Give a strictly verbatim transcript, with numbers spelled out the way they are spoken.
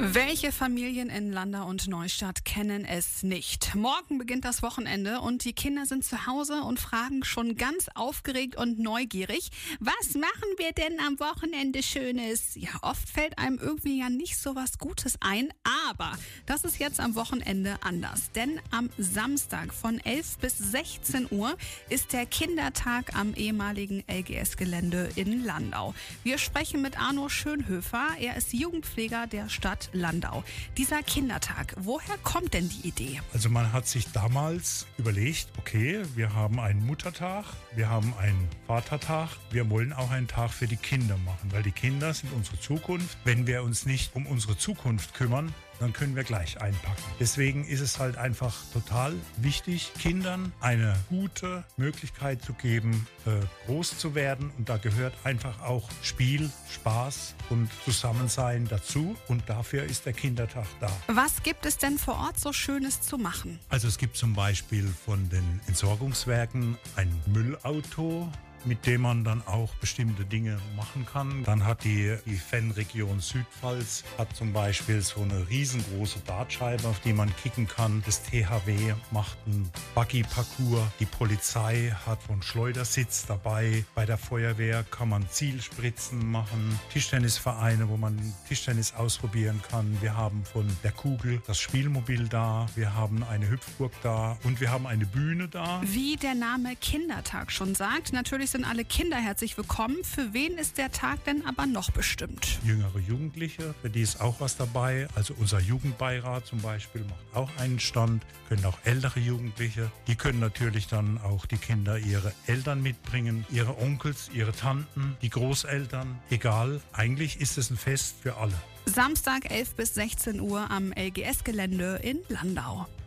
Welche Familien in Landau und Neustadt kennen es nicht? Morgen beginnt das Wochenende und die Kinder sind zu Hause und fragen schon ganz aufgeregt und neugierig, was machen wir denn am Wochenende Schönes? Ja, oft fällt einem irgendwie ja nicht so was Gutes ein, aber das ist jetzt am Wochenende anders. Denn am Samstag von elf bis sechzehn Uhr ist der Kindertag am ehemaligen L G S-Gelände in Landau. Wir sprechen mit Arno Schönhöfer, er ist Jugendpfleger der Stadt Landau. Dieser Kindertag, woher kommt denn die Idee? Also man hat sich damals überlegt, okay, wir haben einen Muttertag, wir haben einen Vatertag, wir wollen auch einen Tag für die Kinder machen, weil die Kinder sind unsere Zukunft. Wenn wir uns nicht um unsere Zukunft kümmern, dann können wir gleich einpacken. Deswegen ist es halt einfach total wichtig, Kindern eine gute Möglichkeit zu geben, äh, groß zu werden. Und da gehört einfach auch Spiel, Spaß und Zusammensein dazu. Und dafür ist der Kindertag da. Was gibt es denn vor Ort so Schönes zu machen? Also es gibt zum Beispiel von den Entsorgungswerken ein Müllauto, mit dem man dann auch bestimmte Dinge machen kann. Dann hat die, die Fanregion Südpfalz hat zum Beispiel so eine riesengroße Dartscheibe, auf die man kicken kann. Das T H W macht einen Buggy-Parcours. Die Polizei hat so einen Schleudersitz dabei. Bei der Feuerwehr kann man Zielspritzen machen. Tischtennisvereine, wo man Tischtennis ausprobieren kann. Wir haben von der Kugel das Spielmobil da. Wir haben eine Hüpfburg da und wir haben eine Bühne da. Wie der Name Kindertag schon sagt, natürlich sind alle Kinder herzlich willkommen. Für wen ist der Tag denn aber noch bestimmt? Jüngere Jugendliche, für die ist auch was dabei. Also unser Jugendbeirat zum Beispiel macht auch einen Stand. Können auch ältere Jugendliche. Die können natürlich dann auch die Kinder ihre Eltern mitbringen, ihre Onkels, ihre Tanten, die Großeltern. Egal, eigentlich ist es ein Fest für alle. Samstag elf bis sechzehn Uhr am L G S-Gelände in Landau.